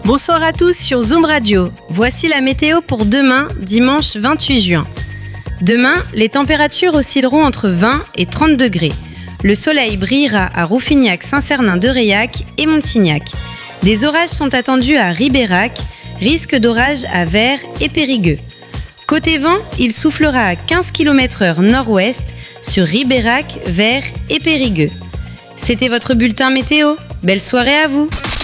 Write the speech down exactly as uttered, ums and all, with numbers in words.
Bonsoir à tous sur Zoom Radio. Voici la météo pour demain, dimanche vingt-huit juin. Demain, les températures oscilleront entre vingt et trente degrés. Le soleil brillera à Rouffignac-Saint-Cernin-de-Réac et Montignac. Des orages sont attendus à Ribérac, risque d'orage à Vert et Périgueux. Côté vent, il soufflera à quinze kilomètres heure nord-ouest sur Ribérac, Vert et Périgueux. C'était votre bulletin météo. Belle soirée à vous!